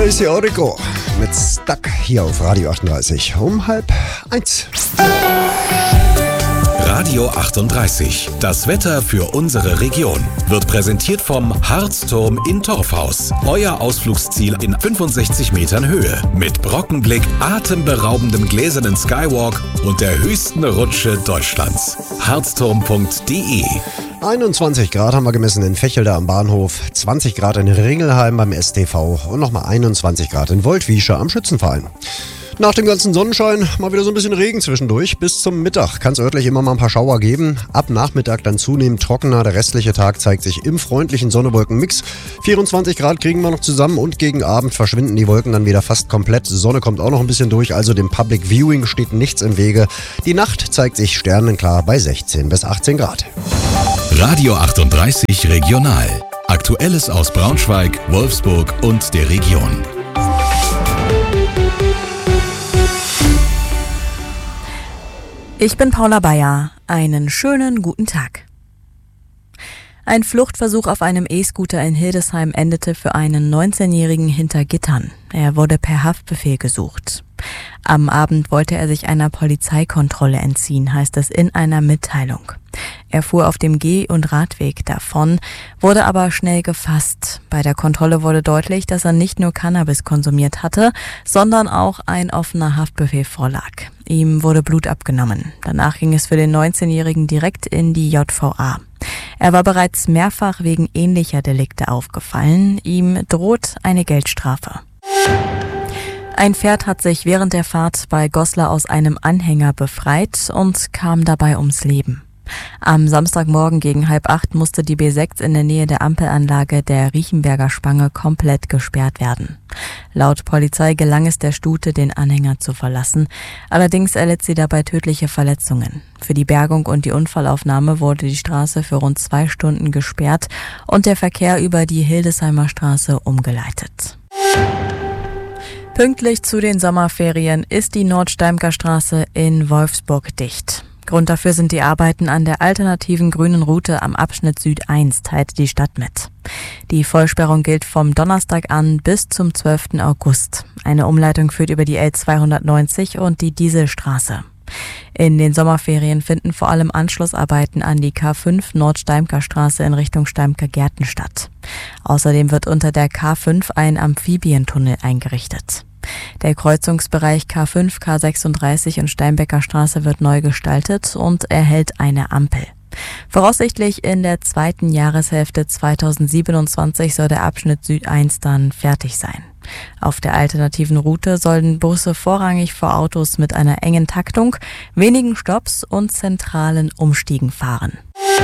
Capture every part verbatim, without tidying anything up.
Tracy Orico mit Stuck hier auf Radio achtunddreißig um halb eins. Radio achtunddreißig. Das Wetter für unsere Region wird präsentiert vom Harzturm in Torfhaus. Euer Ausflugsziel in fünfundsechzig Metern Höhe mit Brockenblick, atemberaubendem gläsernen Skywalk und der höchsten Rutsche Deutschlands. harzturm punkt de. einundzwanzig Grad haben wir gemessen in Vechelde am Bahnhof, zwanzig Grad in Ringelheim beim S T V und nochmal einundzwanzig Grad in Woltwiesche am Schützenverein. Nach dem ganzen Sonnenschein mal wieder so ein bisschen Regen zwischendurch. Bis zum Mittag kann es örtlich immer mal ein paar Schauer geben. Ab Nachmittag dann zunehmend trockener. Der restliche Tag zeigt sich im freundlichen Sonne-Wolken-Mix. vierundzwanzig Grad kriegen wir noch zusammen und gegen Abend verschwinden die Wolken dann wieder fast komplett. Die Sonne kommt auch noch ein bisschen durch, also dem Public Viewing steht nichts im Wege. Die Nacht zeigt sich sternenklar bei sechzehn bis achtzehn Grad. Radio achtunddreißig Regional. Aktuelles aus Braunschweig, Wolfsburg und der Region. Ich bin Paula Bayer. Einen schönen guten Tag. Ein Fluchtversuch auf einem E-Scooter in Hildesheim endete für einen neunzehnjährigen hinter Gittern. Er wurde per Haftbefehl gesucht. Am Abend wollte er sich einer Polizeikontrolle entziehen, heißt es in einer Mitteilung. Er fuhr auf dem Geh- und Radweg davon, wurde aber schnell gefasst. Bei der Kontrolle wurde deutlich, dass er nicht nur Cannabis konsumiert hatte, sondern auch ein offener Haftbefehl vorlag. Ihm wurde Blut abgenommen. Danach ging es für den neunzehnjährigen direkt in die J V A. Er war bereits mehrfach wegen ähnlicher Delikte aufgefallen. Ihm droht eine Geldstrafe. Ein Pferd hat sich während der Fahrt bei Goslar aus einem Anhänger befreit und kam dabei ums Leben. Am Samstagmorgen gegen halb acht musste die B sechs in der Nähe der Ampelanlage der Riechenberger Spange komplett gesperrt werden. Laut Polizei gelang es der Stute, den Anhänger zu verlassen. Allerdings erlitt sie dabei tödliche Verletzungen. Für die Bergung und die Unfallaufnahme wurde die Straße für rund zwei Stunden gesperrt und der Verkehr über die Hildesheimer Straße umgeleitet. Pünktlich zu den Sommerferien ist die Nordsteimker Straße in Wolfsburg dicht. Grund dafür sind die Arbeiten an der alternativen grünen Route am Abschnitt Süd eins, teilte die Stadt mit. Die Vollsperrung gilt vom Donnerstag an bis zum zwölften August. Eine Umleitung führt über die L zweihundertneunzig und die Dieselstraße. In den Sommerferien finden vor allem Anschlussarbeiten an die K fünf Nordsteimker Straße in Richtung Steimker Gärten statt. Außerdem wird unter der K fünf ein Amphibientunnel eingerichtet. Der Kreuzungsbereich K fünf, K sechsunddreißig und Steinbecker Straße wird neu gestaltet und erhält eine Ampel. Voraussichtlich in der zweiten Jahreshälfte zweitausendsiebenundzwanzig soll der Abschnitt Süd eins dann fertig sein. Auf der alternativen Route sollen Busse vorrangig vor Autos mit einer engen Taktung, wenigen Stopps und zentralen Umstiegen fahren.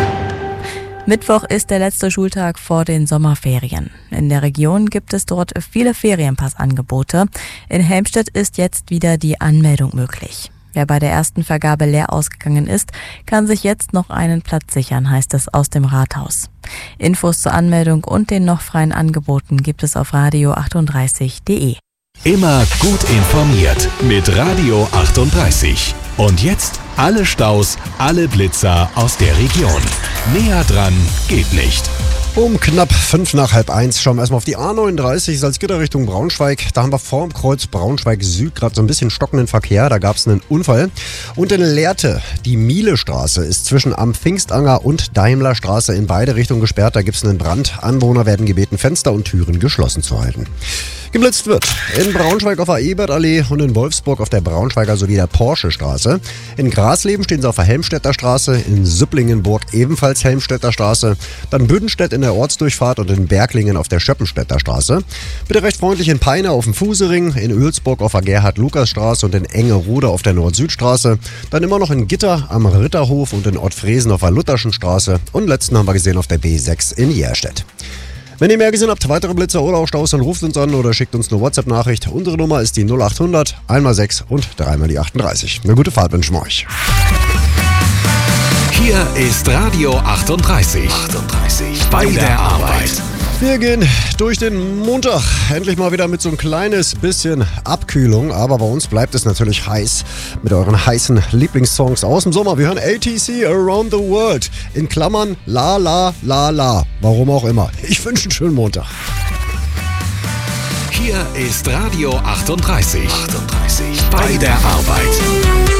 Mittwoch ist der letzte Schultag vor den Sommerferien. In der Region gibt es dort viele Ferienpassangebote. In Helmstedt ist jetzt wieder die Anmeldung möglich. Wer bei der ersten Vergabe leer ausgegangen ist, kann sich jetzt noch einen Platz sichern, heißt es aus dem Rathaus. Infos zur Anmeldung und den noch freien Angeboten gibt es auf radio achtunddreißig punkt de. Immer gut informiert mit Radio achtunddreißig. Und jetzt alle Staus, alle Blitzer aus der Region. Näher dran geht nicht. Um knapp fünf nach halb eins schauen wir erstmal auf die A neununddreißig, Salzgitter Richtung Braunschweig. Da haben wir vor dem Kreuz Braunschweig Süd gerade so ein bisschen stockenden Verkehr. Da gab es einen Unfall. Und in Lehrte, die Mielestraße ist zwischen am Pfingstanger und Daimlerstraße in beide Richtungen gesperrt. Da gibt es einen Brand. Anwohner werden gebeten, Fenster und Türen geschlossen zu halten. Geblitzt wird in Braunschweig auf der Ebertallee und in Wolfsburg auf der Braunschweiger sowie der Porsche-Straße. In Grasleben stehen sie auf der Helmstedter Straße, in Süpplingenburg ebenfalls Helmstedter Straße, dann Büdenstedt in der Ortsdurchfahrt und in Berglingen auf der Schöppenstädter Straße. Bitte recht freundlich in Peine auf dem Fusering, in Oelsburg auf der Gerhard-Lukas-Straße und in Engerode auf der Nord-Süd-Straße. Dann immer noch in Gitter am Ritterhof und in Ottfriesen auf der Lutherschen Straße. Und letzten haben wir gesehen auf der B sechs in Jerstedt. Wenn ihr mehr gesehen habt, weitere Blitzer oder auch Staus, dann ruft uns an oder schickt uns eine WhatsApp-Nachricht. Unsere Nummer ist die null achthundert, einmal sechs und dreimal die achtunddreißig. Eine gute Fahrt wünschen wir euch. Hier ist Radio achtunddreißig. achtunddreißig. Bei der Arbeit. Wir gehen durch den Montag. Endlich mal wieder mit so ein kleines bisschen Abkühlung. Aber bei uns bleibt es natürlich heiß mit euren heißen Lieblingssongs aus dem Sommer. Wir hören A T C Around the World. In Klammern La La La La. Warum auch immer. Ich wünsche einen schönen Montag. Hier ist Radio achtunddreißig. achtunddreißig. Bei der Arbeit.